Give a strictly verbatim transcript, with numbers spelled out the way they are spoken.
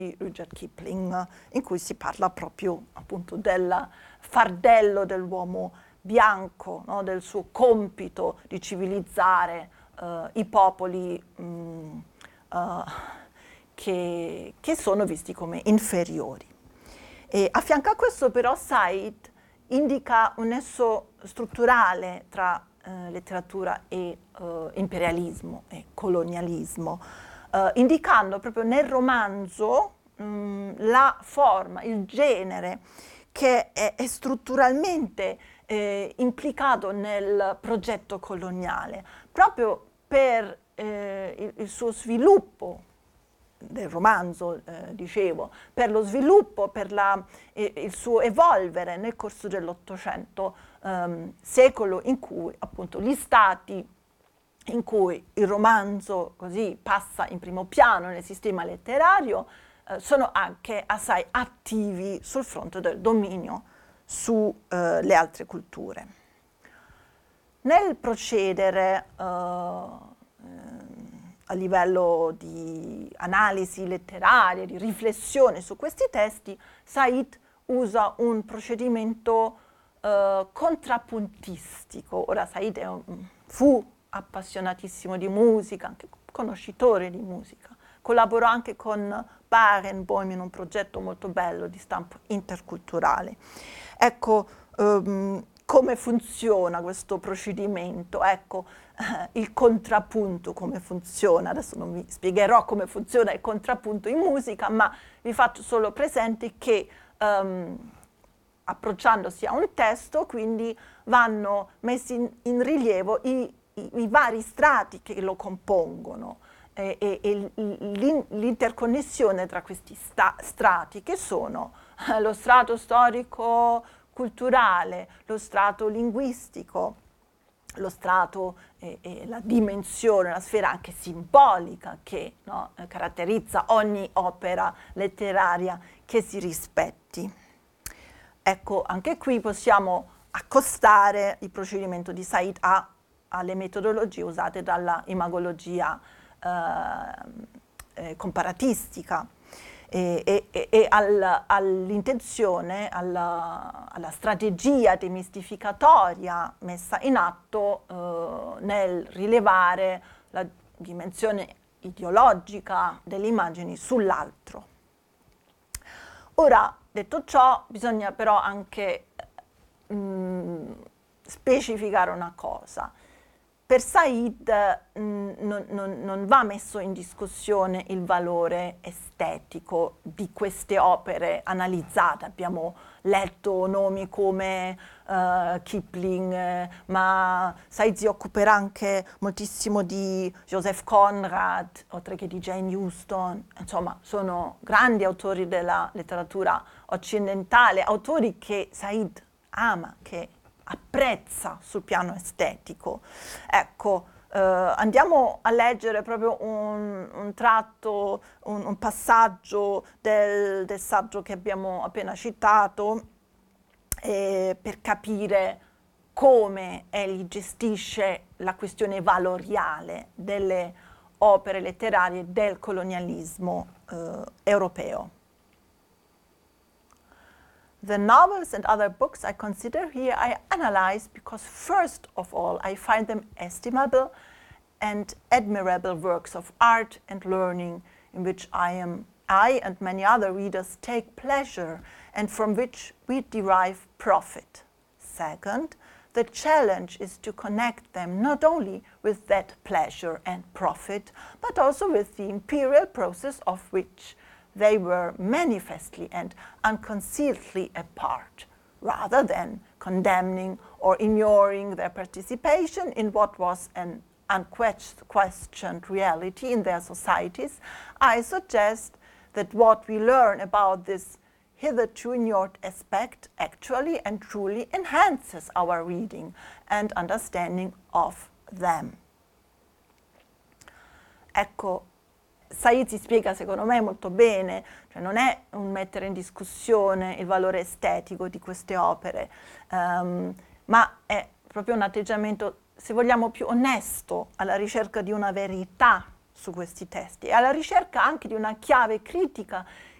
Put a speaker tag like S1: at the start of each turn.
S1: di Rudyard Kipling, in cui si parla proprio appunto del fardello dell'uomo bianco, no? Del suo compito di civilizzare uh, i popoli mh, uh, che, che sono visti come inferiori. E a fianco a questo però Said indica un nesso strutturale tra uh, letteratura e uh, imperialismo e colonialismo, uh, indicando proprio nel romanzo mh, la forma, il genere che è, è strutturalmente eh, implicato nel progetto coloniale, proprio per eh, il, il suo sviluppo del romanzo, eh, dicevo, per lo sviluppo, per la, eh, il suo evolvere nel corso dell'Ottocento, ehm, secolo in cui appunto gli stati in cui il romanzo così passa in primo piano nel sistema letterario eh, sono anche assai attivi sul fronte del dominio sulle eh, altre culture. Nel procedere eh, a livello di analisi letteraria, di riflessione su questi testi, Said usa un procedimento eh, contrappuntistico. Ora Said è un, fu appassionatissimo di musica, anche conoscitore di musica. Collaborò anche con Barenboim in un progetto molto bello di stampo interculturale. Ecco, um, come funziona questo procedimento? Ecco, eh, il contrappunto come funziona. Adesso non vi spiegherò come funziona il contrappunto in musica, ma vi faccio solo presente che um, approcciandosi a un testo, quindi vanno messi in, in rilievo i, i, i vari strati che lo compongono e, e, e l'interconnessione tra questi sta, strati, che sono eh, lo strato storico culturale, lo strato linguistico, lo strato e, e la dimensione, la sfera anche simbolica che no, caratterizza ogni opera letteraria che si rispetti. Ecco, anche qui possiamo accostare il procedimento di Said a, alle metodologie usate dalla imagologia eh, eh, comparatistica e, e, e al, all'intenzione, alla, alla strategia demistificatoria messa in atto eh, nel rilevare la dimensione ideologica delle immagini sull'altro. Ora, detto ciò, bisogna però anche mh, specificare una cosa. Per Said mh, non, non, non va messo in discussione il valore estetico di queste opere analizzate. Abbiamo letto nomi come uh, Kipling, eh, ma Said si occuperà anche moltissimo di Joseph Conrad, oltre che di Jane Austen. Insomma, sono grandi autori della letteratura occidentale, autori che Said ama, che apprezza sul piano estetico. Ecco, eh, andiamo a leggere proprio un, un tratto, un, un passaggio del, del saggio che abbiamo appena citato eh, per capire come egli gestisce la questione valoriale delle opere letterarie del colonialismo eh, europeo. The novels and other books I consider here I analyze because first of all I find them estimable and admirable works of art and learning in which I am I and many other readers take pleasure and from which we derive profit. Second, the challenge is to connect them not only with that pleasure and profit, but also with the imperial process of which they were manifestly and unconcealedly a part, rather than condemning or ignoring their participation in what was an unquestioned reality in their societies. I suggest that what we learn about this hitherto ignored aspect actually and truly enhances our reading and understanding of them. Ecco, Said si spiega secondo me molto bene, cioè non è un mettere in discussione il valore estetico di queste opere, um, ma è proprio un atteggiamento, se vogliamo, più onesto alla ricerca di una verità su questi testi e alla ricerca anche di una chiave critica